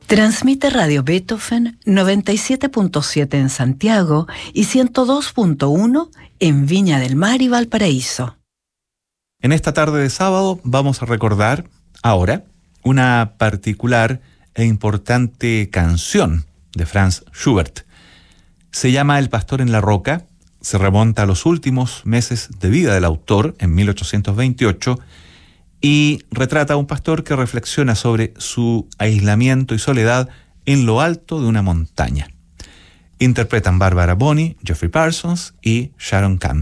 Transmite Radio Beethoven 97.7 en Santiago y 102.1 en Viña del Mar y Valparaíso. En esta tarde de sábado vamos a recordar ahora una particular e importante canción de Franz Schubert. Se llama El pastor en la roca, se remonta a los últimos meses de vida del autor, en 1828, y retrata a un pastor que reflexiona sobre su aislamiento y soledad en lo alto de una montaña. Interpretan Bárbara Boni, Geoffrey Parsons y Sharon Kahn.